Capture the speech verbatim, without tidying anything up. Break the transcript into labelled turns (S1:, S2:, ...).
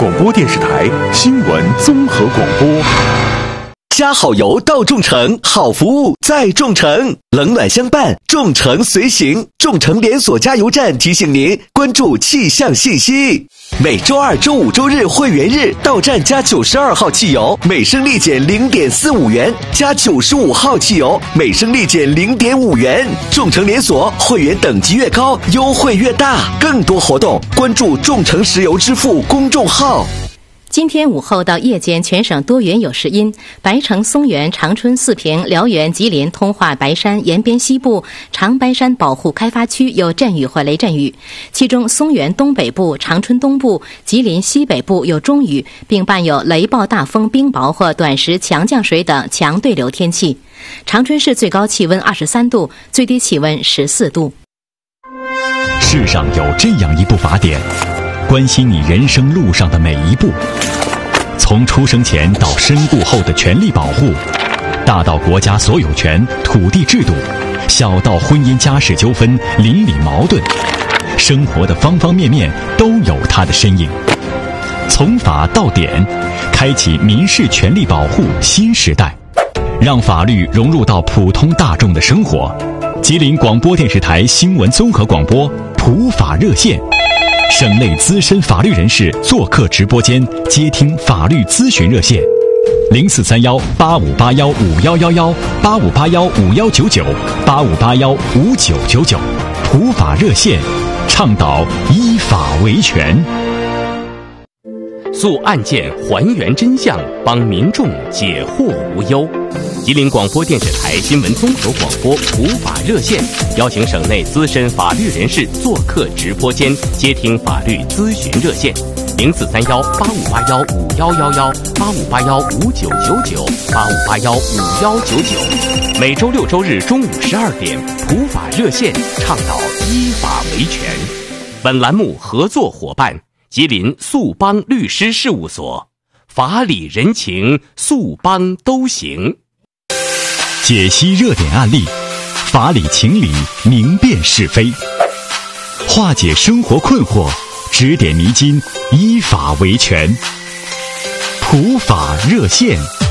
S1: 广播电视台新闻综合广播。
S2: 加好油到众诚，好服务在众诚，冷暖相伴，众诚随行。众诚连锁加油站提醒您关注气象信息。每周二、周五、周日会员日到站加九十二号汽油，每升立减零点四五元；加九十五号汽油，每升立减零点五元。众诚连锁会员等级越高，优惠越大。更多活动，关注众诚石油支付公众号。
S3: 今天午后到夜间，全省多云有时阴，白城、松原、长春、四平、辽源、吉林、通化、白山沿边西部、长白山保护开发区有阵雨或雷阵雨，其中松原东北部、长春东部、吉林西北部有中雨，并伴有雷暴大风、冰雹或短时强降水等强对流天气。长春市最高气温二十三度，最低气温十四度。
S4: 世上有这样一部法典，关心你人生路上的每一步，从出生前到身故后的权利保护，大到国家所有权、土地制度，小到婚姻家事纠纷、邻里矛盾，生活的方方面面都有它的身影。从法到典，开启民事权利保护新时代，让法律融入到普通大众的生活。吉林广播电视台新闻综合广播普法热线，省内资深法律人士做客直播间，接听法律咨询热线：零四三幺八五八幺五幺幺幺、八五八幺五幺九九、八五八幺五九九九。普法热线，倡导依法维权，
S5: 诉案件，还原真相，帮民众解惑无忧。吉林广播电视台新闻综合广播普法热线，邀请省内资深法律人士做客直播间，接听法律咨询热线：零四三幺八五八幺五幺幺幺、八五八幺五九九九、八五八幺五幺九九。每周六周日中午十二点，普法热线倡导依法维权。本栏目合作伙伴：吉林速邦律师事务所，法理人情，速邦都行。
S4: 解析热点案例，法理情理，明辨是非，化解生活困惑，指点迷津，依法维权。普法热线。